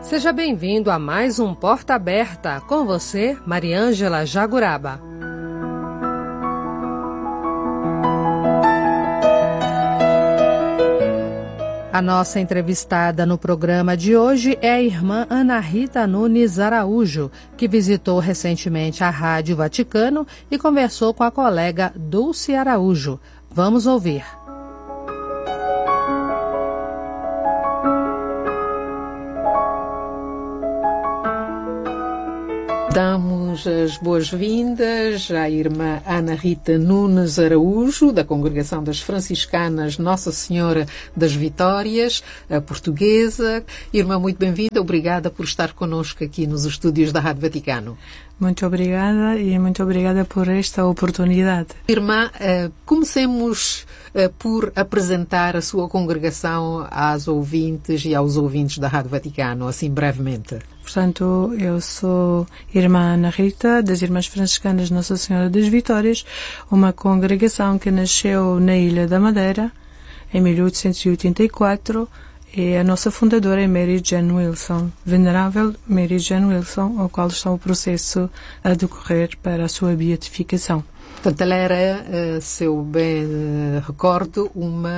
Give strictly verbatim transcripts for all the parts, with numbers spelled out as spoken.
Seja bem-vindo a mais um Porta Aberta, com você, Mariângela Jaguraba. A nossa entrevistada no programa de hoje é a irmã Ana Rita Nunes Araújo, que visitou recentemente a Rádio Vaticano e conversou com a colega Dulce Araújo. Vamos ouvir. Damos as boas-vindas à irmã Ana Rita Nunes Araújo, da Congregação das Franciscanas Nossa Senhora das Vitórias, a portuguesa. Irmã, muito bem-vinda. Obrigada por estar connosco aqui nos estúdios da Rádio Vaticano. Muito obrigada e muito obrigada por esta oportunidade. Irmã, comecemos por apresentar a sua congregação às ouvintes e aos ouvintes da Rádio Vaticano, assim brevemente. Portanto, eu sou irmã Ana Rita, das Irmãs Franciscanas Nossa Senhora das Vitórias, uma congregação que nasceu na Ilha da Madeira, em mil oitocentos e oitenta e quatro, e a nossa fundadora é Mary Jane Wilson, Venerável Mary Jane Wilson, ao qual está o processo a decorrer para a sua beatificação. Portanto, ela era, se eu bem recordo,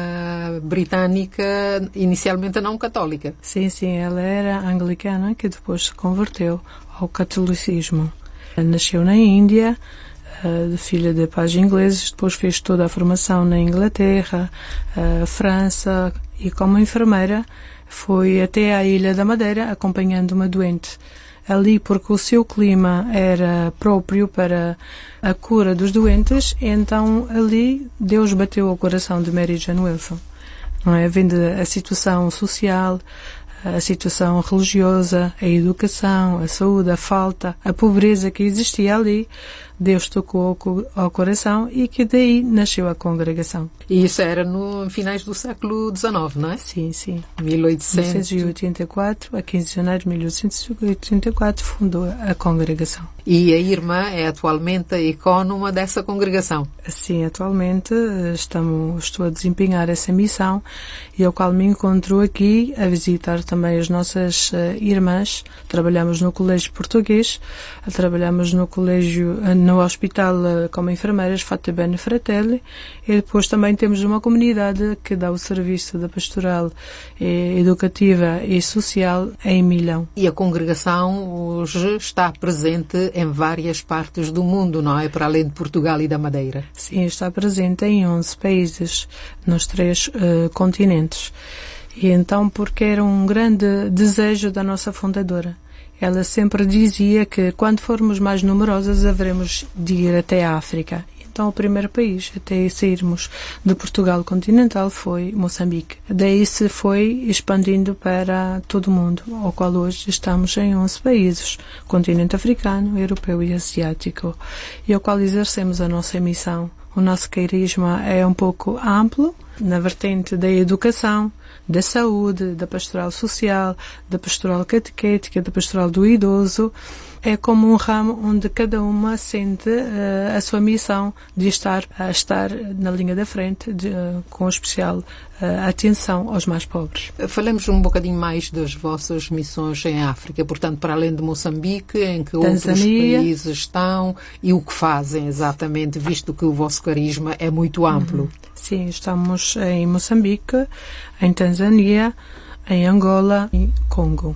uma britânica inicialmente não católica. Sim, sim, ela era anglicana que depois se converteu ao catolicismo. Nasceu na Índia, Uh, filha de pais ingleses, depois fez toda a formação na Inglaterra, uh, França, e como enfermeira foi até à Ilha da Madeira acompanhando uma doente. Ali, porque o seu clima era próprio para a cura dos doentes, então ali Deus bateu ao coração de Mary Jane Wilson. Não é? Vendo a situação social, a situação religiosa, a educação, a saúde, a falta, a pobreza que existia ali, Deus tocou ao coração e que daí nasceu a congregação. E isso era no finais do século dezenove, não é? Sim, sim. mil oitocentos e oitenta e quatro, a quinze de janeiro de mil oitocentos e oitenta e quatro, fundou a congregação. E a irmã é atualmente a ecónoma dessa congregação? Sim, atualmente estamos, estou a desempenhar essa missão e ao qual me encontro aqui a visitar também as nossas uh, irmãs. Trabalhamos no Colégio Português, trabalhamos no Colégio, uh, no Hospital uh, como enfermeiras, Fate Bene Fratelli, e depois também temos uma comunidade que dá o serviço da pastoral eh, educativa e social em Milão. E a congregação hoje está presente em várias partes do mundo, não é? Para além de Portugal e da Madeira. Sim, está presente em onze países, nos três uh, continentes. E então, porque era um grande desejo da nossa fundadora. Ela sempre dizia que quando formos mais numerosas haveremos de ir até a África. Então o primeiro país até sairmos de Portugal continental foi Moçambique. Daí se foi expandindo para todo o mundo, ao qual hoje estamos em onze países, continente africano, europeu e asiático, e ao qual exercemos a nossa missão. O nosso carisma é um pouco amplo, na vertente da educação, da saúde, da pastoral social, da pastoral catequética, da pastoral do idoso. É como um ramo onde cada uma sente uh, a sua missão de estar a estar na linha da frente, de, uh, com especial uh, atenção aos mais pobres. Falemos um bocadinho mais das vossas missões em África, portanto, para além de Moçambique, em que Tanzânia. Outros países estão e o que fazem exatamente, visto que o vosso carisma é muito amplo. Uhum. Sim, estamos em Moçambique, em Tanzânia, em Angola e Congo.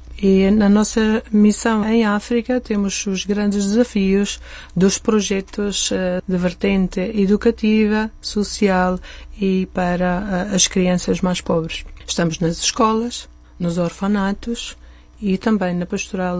E na nossa missão em África temos os grandes desafios dos projetos de vertente educativa, social e para as crianças mais pobres. Estamos nas escolas, nos orfanatos e também na pastoral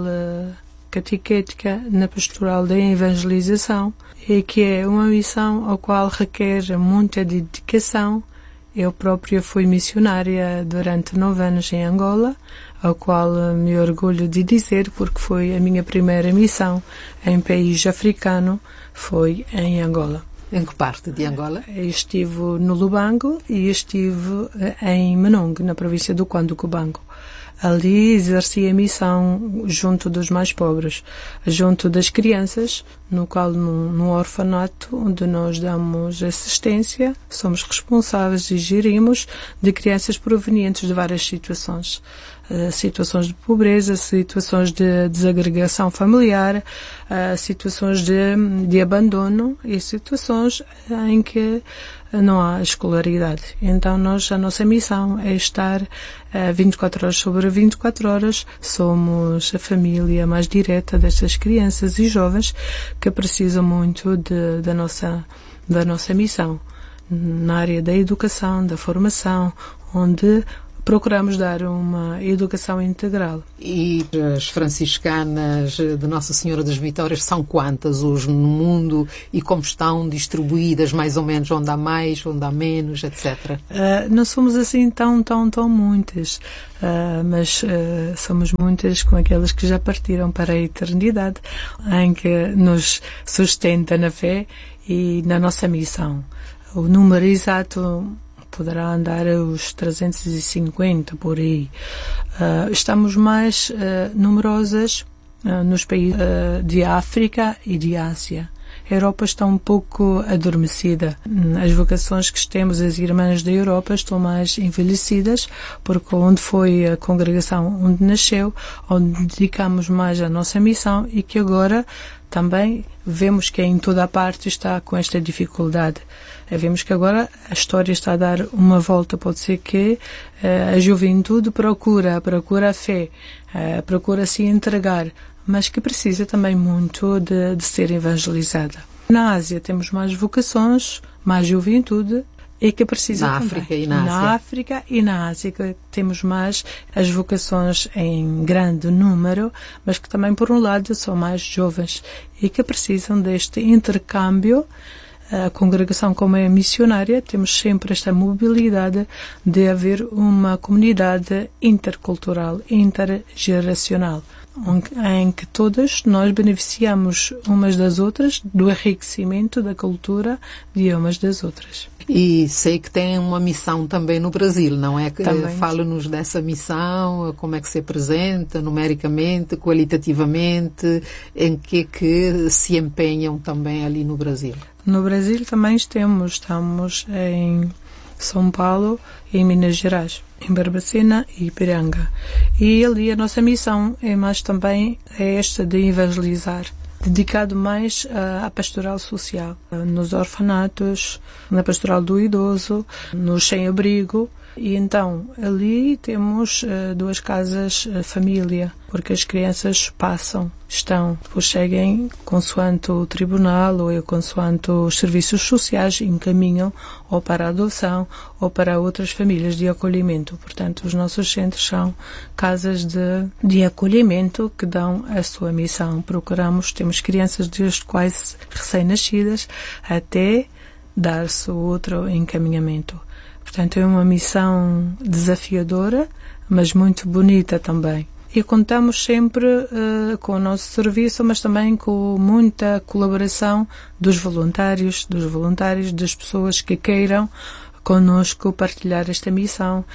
catequética, na pastoral da evangelização, e que é uma missão ao qual requer muita dedicação. Eu própria fui missionária durante nove anos em Angola, ao qual me orgulho de dizer, porque foi a minha primeira missão em país africano, foi em Angola. Em que parte de Angola? Estive no Lubango e estive em Menong, na província do Cubango. Ali exerci a missão junto dos mais pobres, junto das crianças, no qual no, no orfanato onde nós damos assistência, somos responsáveis e gerimos de crianças provenientes de várias situações. Uh, situações de pobreza, situações de desagregação familiar, uh, situações de, de abandono e situações em que não há escolaridade. Então nós, a nossa missão é estar uh, vinte e quatro horas sobre vinte e quatro horas, somos a família mais direta destas crianças e jovens que precisam muito de, da, nossa, da nossa missão na área da educação, da formação, onde procuramos dar uma educação integral. E as franciscanas de Nossa Senhora das Vitórias são quantas hoje no mundo e como estão distribuídas, mais ou menos, onde há mais, onde há menos, etcétera? Uh, não somos assim tão, tão, tão muitas, uh, mas uh, somos muitas com aquelas que já partiram para a eternidade, em que nos sustenta na fé e na nossa missão. O número exato poderá andar os trezentos e cinquenta por aí. Uh, estamos mais uh, numerosas uh, nos países uh, de África e de Ásia. A Europa está um pouco adormecida. As vocações que temos, as irmãs da Europa, estão mais envelhecidas, porque onde foi a congregação onde nasceu, onde dedicamos mais a nossa missão e que agora também vemos que em toda a parte está com esta dificuldade. Vemos que agora a história está a dar uma volta. Pode ser que uh, a juventude procura, procura a fé, uh, procura se entregar, mas que precisa também muito de, de ser evangelizada. Na Ásia temos mais vocações, mais juventude e que precisa na também. África e na Ásia. Na África e na Ásia que temos mais as vocações em grande número, mas que também por um lado são mais jovens e que precisam deste intercâmbio. A congregação, como é missionária, temos sempre esta mobilidade de haver uma comunidade intercultural, intergeracional, em que todas nós beneficiamos umas das outras do enriquecimento da cultura de umas das outras. E sei que tem uma missão também no Brasil, não é? Também. Fala-nos dessa missão, como é que se apresenta, numericamente, qualitativamente, em que que se empenham também ali no Brasil. No Brasil também temos, estamos em São Paulo e em Minas Gerais, em Barbacena e Ipiranga. E ali a nossa missão é mais também é esta de evangelizar, dedicado mais à pastoral social, nos orfanatos, na pastoral do idoso, no sem-abrigo. E então ali temos uh, duas casas uh, família, porque as crianças passam, estão, depois seguem consoante o tribunal ou consoante os serviços sociais, encaminham ou para a adoção ou para outras famílias de acolhimento. Portanto, os nossos centros são casas de, de acolhimento que dão a sua missão. Procuramos, temos crianças desde quase recém-nascidas até dar-se outro encaminhamento. Portanto, é uma missão desafiadora, mas muito bonita também. E contamos sempre uh, com o nosso serviço, mas também com muita colaboração dos voluntários, dos voluntários, das pessoas que queiram conosco partilhar esta missão,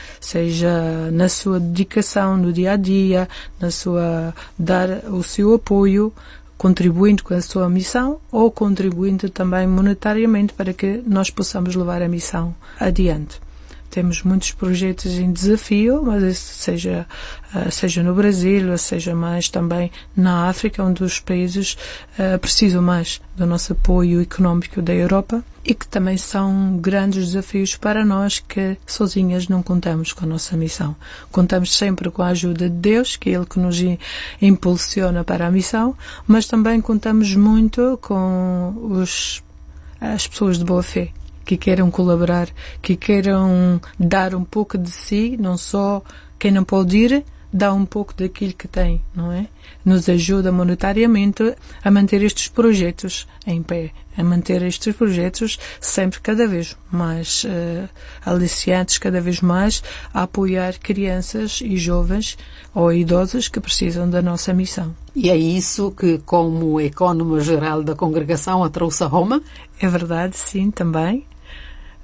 seja na sua dedicação no dia a dia, na sua dar o seu apoio, contribuindo com a sua missão ou contribuindo também monetariamente para que nós possamos levar a missão adiante. Temos muitos projetos em desafio, mas seja, seja no Brasil, seja mais também na África, onde os países uh, precisam mais do nosso apoio económico da Europa e que também são grandes desafios para nós que sozinhas não contamos com a nossa missão. Contamos sempre com a ajuda de Deus, que é Ele que nos impulsiona para a missão, mas também contamos muito com os, as pessoas de boa fé, que queiram colaborar, que queiram dar um pouco de si, não só quem não pode ir, dá um pouco daquilo que tem, não é? Nos ajuda monetariamente a manter estes projetos em pé, a manter estes projetos sempre cada vez mais uh, aliciantes, cada vez mais a apoiar crianças e jovens ou idosos que precisam da nossa missão. E é isso que, como ecónoma geral da congregação, a trouxe a Roma? É verdade, sim, também.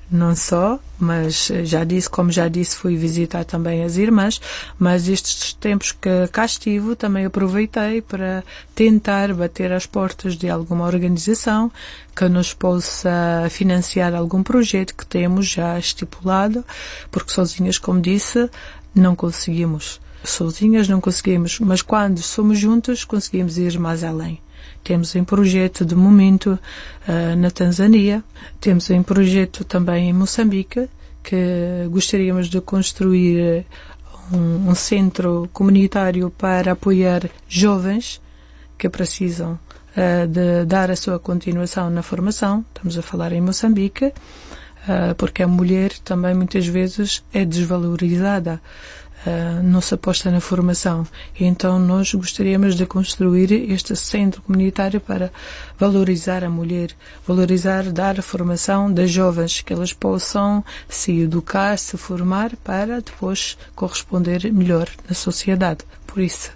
não só, mas já disse, como já disse, fui visitar também as irmãs, mas estes tempos que cá estive também aproveitei para tentar bater às portas de alguma organização que nos possa financiar algum projeto que temos já estipulado, porque sozinhas, como disse, não conseguimos. Sozinhas não conseguimos, mas quando somos juntas conseguimos ir mais além. Temos em projeto de momento uh, na Tanzânia, temos em projeto também em Moçambique, que gostaríamos de construir um, um centro comunitário para apoiar jovens que precisam uh, de dar a sua continuação na formação. Estamos a falar em Moçambique, uh, porque a mulher também muitas vezes é desvalorizada. Uh, não se aposta na formação. Então nós gostaríamos de construir este centro comunitário para valorizar a mulher, valorizar, dar a formação das jovens, que elas possam se educar, se formar para depois corresponder melhor na sociedade. Por isso,